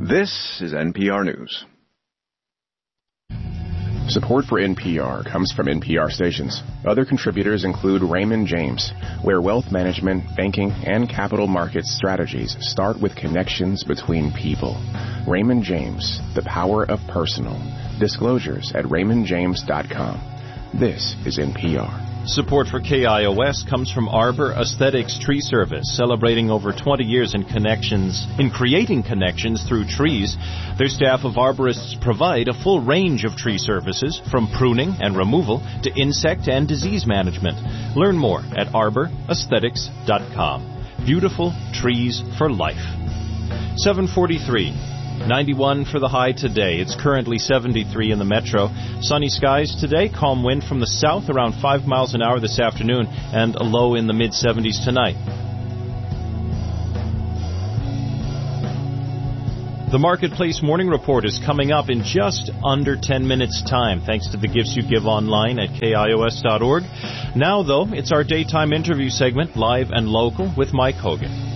This is NPR News. Support for NPR comes from NPR stations. Other contributors include Raymond James, where wealth management, banking, and capital markets strategies start with connections between people. Raymond James, the power of personal. Disclosures at raymondjames.com. This is NPR. Support for KIOS comes from Arbor Aesthetics Tree Service, celebrating over 20 years in creating connections through trees. Their staff of arborists provide a full range of tree services, from pruning and removal to insect and disease management. Learn more at arbораesthetics.com. Beautiful trees for life. 7:43. 91 for the high today. It's currently 73 in the metro. Sunny skies today. Calm wind from the south around 5 miles an hour this afternoon, and a low in the mid-70s tonight. The Marketplace Morning Report is coming up in just under 10 minutes' time, thanks to the gifts you give online at KIOS.org. Now, though, it's our daytime interview segment, Live and Local, with Mike Hogan.